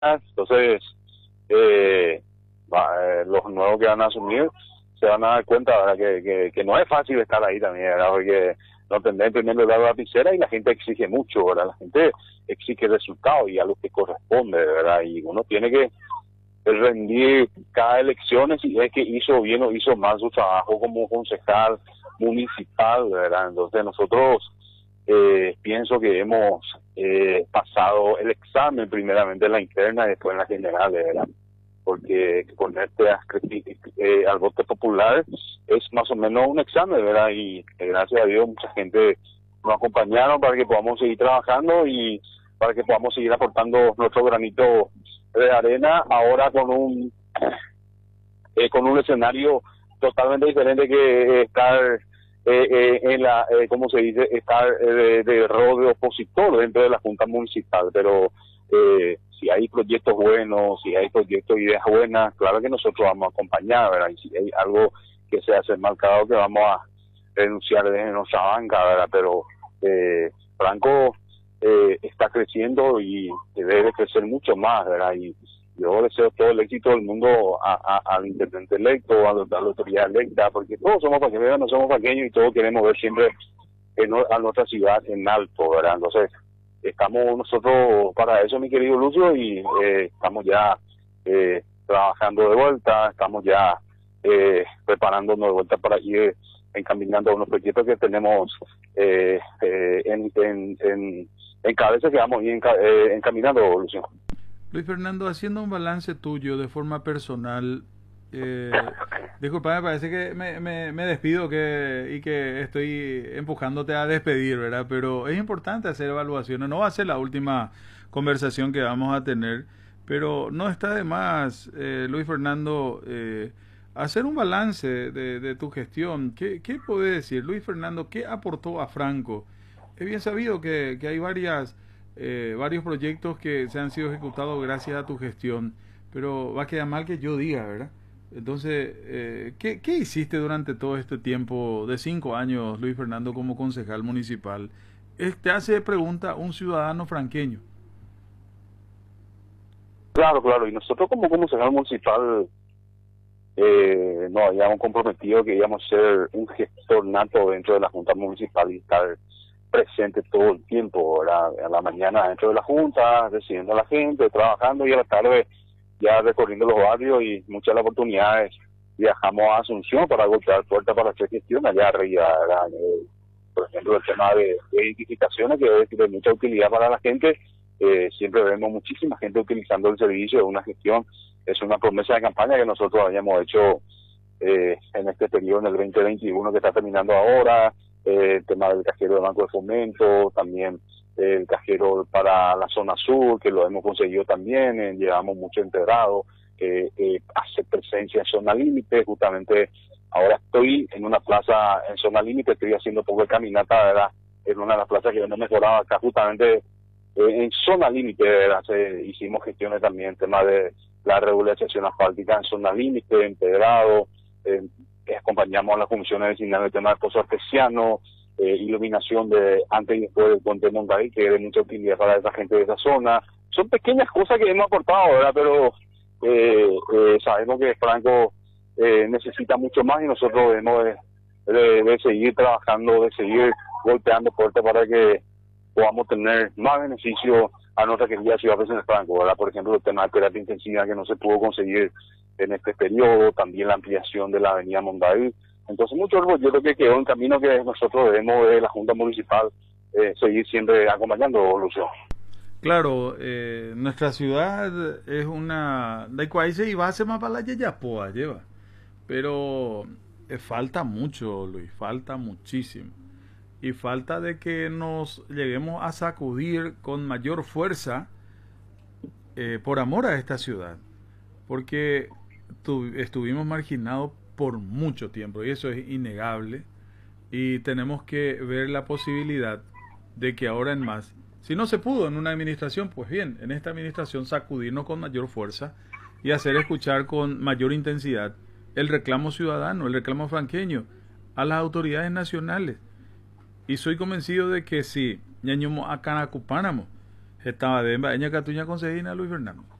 Entonces, eh, los nuevos que van a asumir se van a dar cuenta, ¿verdad? Que no es fácil estar ahí también, ¿verdad? Porque no tener en primer lugar la lapicera y la gente exige mucho, ¿verdad? La gente exige resultados y a lo que corresponde, ¿verdad? Y uno tiene que rendir cada elección si es que hizo bien o hizo mal su trabajo como concejal municipal, ¿verdad? Entonces nosotros pienso que hemos pasado el examen primeramente en la interna y después en la general, ¿verdad? Porque ponerte al voto popular es más o menos un examen, ¿verdad? Y gracias a Dios mucha gente nos acompañaron para que podamos seguir trabajando y para que podamos seguir aportando nuestro granito de arena ahora con un escenario totalmente diferente que estar en la, ¿cómo se dice? Estar de rol de opositor dentro de la Junta Municipal, pero si hay proyectos buenos, si hay proyectos, ideas buenas, claro que nosotros vamos a acompañar, ¿verdad? Y si hay algo que se hace marcado, que vamos a renunciar desde nuestra banca, ¿verdad? Pero Franco está creciendo y debe crecer mucho más, ¿verdad? Y yo deseo todo el éxito del mundo al intendente electo, a la autoridad electa, porque todos somos paqueños, no somos pequeños y todos queremos ver siempre a nuestra ciudad en alto, ¿verdad? Entonces, estamos nosotros para eso, mi querido Lucio, y estamos ya trabajando de vuelta, estamos ya preparándonos de vuelta para ir encaminando unos proyectos que tenemos en cabeza que vamos a ir encaminando, Lucio. Luis Fernando, haciendo un balance tuyo de forma personal, disculpa, me parece que me despido y que estoy empujándote a despedir, ¿verdad? Pero es importante hacer evaluaciones, no va a ser la última conversación que vamos a tener, pero no está de más, Luis Fernando, hacer un balance de tu gestión. ¿Qué puede decir? Luis Fernando, ¿qué aportó a Franco? Es bien sabido que hay varios proyectos que se han sido ejecutados gracias a tu gestión, pero va a quedar mal que yo diga, ¿verdad? Entonces, ¿qué hiciste durante todo este tiempo de 5 años, Luis Fernando, como concejal municipal? Te hace pregunta un ciudadano franqueño. Claro, claro, y nosotros como concejal municipal nos habíamos comprometido que íbamos a ser un gestor nato dentro de la Junta Municipal y estar presente todo el tiempo, ¿verdad? A la mañana dentro de la Junta, recibiendo a la gente, trabajando y a la tarde ya recorriendo los barrios y muchas de las oportunidades viajamos a Asunción para golpear puertas para hacer gestión allá arriba, ¿verdad? Por ejemplo, el tema de identificaciones que es de mucha utilidad para la gente. Siempre vemos muchísima gente utilizando el servicio de una gestión. Es una promesa de campaña que nosotros habíamos hecho en este periodo, en el 2021 que está terminando ahora, el tema del cajero de Banco de Fomento, también el cajero para la zona sur, que lo hemos conseguido también, llevamos mucho integrado, hace presencia en zona límite, justamente ahora estoy en una plaza en zona límite, estoy haciendo poco de caminata, ¿verdad? En una de las plazas que no mejoraba acá, justamente en zona límite, ¿verdad? Hicimos gestiones también, tema de la regularización asfáltica en zona límite, integrado, eh, acompañamos a las comisiones vecinales el tema de pozos artesianos, iluminación de antes y después del puente de Montaví, que es de mucha utilidad para esa gente de esa zona. Son pequeñas cosas que hemos aportado, ¿verdad? Pero sabemos que Franco necesita mucho más y nosotros debemos de seguir trabajando, de seguir golpeando puertas para que podamos tener más beneficio a nuestra querida ciudad de Franco, ¿verdad? Por ejemplo, el tema de terapia intensiva que no se pudo conseguir en este periodo, también la ampliación de la avenida Mondaví. Entonces, mucho yo creo que quedó en camino que nosotros debemos de la Junta Municipal seguir siempre acompañando, Lucio. Claro, nuestra ciudad es una... Da igual y va a ser más para la Yayapoa, lleva. Pero falta mucho, Luis, falta muchísimo. Y falta de que nos lleguemos a sacudir con mayor fuerza por amor a esta ciudad. Porque estuvimos marginados por mucho tiempo y eso es innegable. Y tenemos que ver la posibilidad de que ahora en más, si no se pudo en una administración, pues bien, en esta administración sacudirnos con mayor fuerza y hacer escuchar con mayor intensidad el reclamo ciudadano, el reclamo franqueño a las autoridades nacionales. Y soy convencido de que si ñañomo acá Cupánamo estaba de Catuña Consejina Luis Fernando.